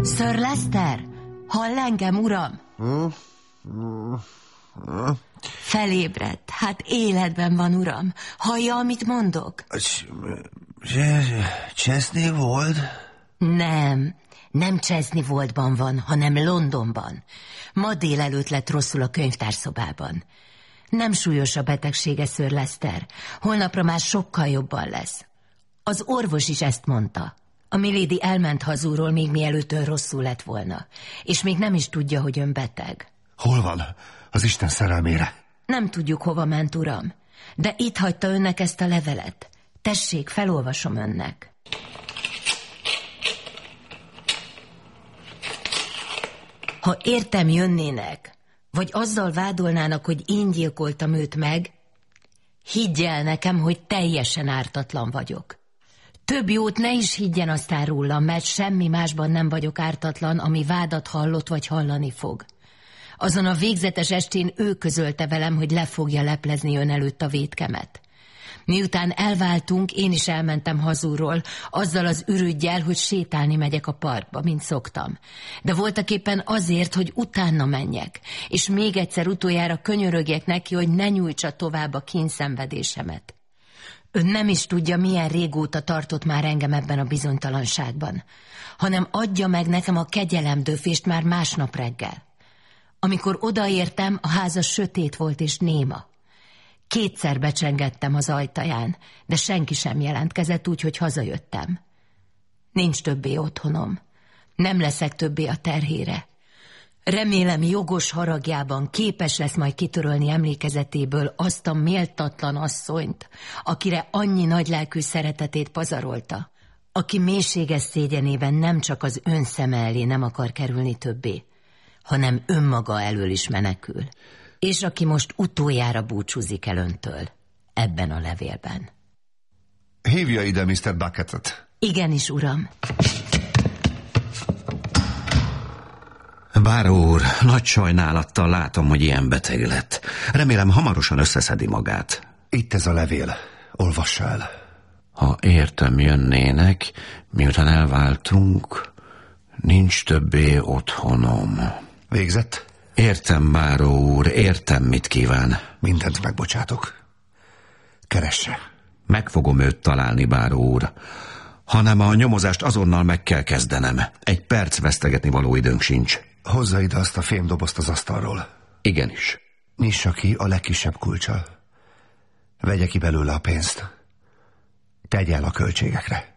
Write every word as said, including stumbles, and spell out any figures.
Sir Lester, hall engem, uram? Felébredt, hát életben van, uram. Hallja, amit mondok? Chesney volt? Nem, nem Chesney Voltban van, hanem Londonban. Ma délelőtt lett rosszul a könyvtárszobában. Nem súlyos a betegsége, Sir Lester. Holnapra már sokkal jobban lesz. Az orvos is ezt mondta. A milady elment hazúról, még mielőtt ön rosszul lett volna. És még nem is tudja, hogy ön beteg. Hol van? Az Isten szerelmére. Nem tudjuk, hova ment, uram. De itt hagyta önnek ezt a levelet. Tessék, felolvasom önnek. Ha értem jönnének, vagy azzal vádolnának, hogy én gyilkoltam őt meg, higgy el nekem, hogy teljesen ártatlan vagyok. Több jót ne is higgyen aztán rólam, mert semmi másban nem vagyok ártatlan, ami vádat hallott vagy hallani fog. Azon a végzetes estén ő közölte velem, hogy le fogja leplezni ön előtt a vétkemet. Miután elváltunk, én is elmentem hazúról, azzal az ürüggyel, hogy sétálni megyek a parkba, mint szoktam. De voltaképpen azért, hogy utána menjek, és még egyszer utoljára könyörögjek neki, hogy ne nyújtsa tovább a kínszenvedésemet. Ön nem is tudja, milyen régóta tartott már engem ebben a bizonytalanságban, hanem adja meg nekem a kegyelemdöfést már másnap reggel. Amikor odaértem, a háza sötét volt és néma. Kétszer becsengettem az ajtaján, de senki sem jelentkezett, úgyhogy hazajöttem. Nincs többé otthonom. Nem leszek többé a terhére. Remélem, jogos haragjában képes lesz majd kitörölni emlékezetéből azt a méltatlan asszonyt, akire annyi nagylelkű szeretetét pazarolta, aki mélységes szégyenében nem csak az ön szeme elé nem akar kerülni többé, hanem önmaga elől is menekül, és aki most utoljára búcsúzik el öntől ebben a levélben. Hívja ide miszter Buckettet. Igenis, uram. Báró úr, nagy sajnálattal látom, hogy ilyen beteg lett. Remélem, hamarosan összeszedi magát. Itt ez a levél. Olvassa el. Ha értem jönnének, miután elváltunk, nincs többé otthonom. Végzett? Értem, báró úr, értem, mit kíván. Mindent megbocsátok. Keresse. Meg fogom őt találni, báró úr. Hanem a nyomozást azonnal meg kell kezdenem. Egy perc vesztegetni való időnk sincs. Hozza ide azt a fémdobozt az asztalról. Igenis. Nyissa ki a legkisebb kulccsal. Vegye ki belőle a pénzt. Tegye el a költségekre.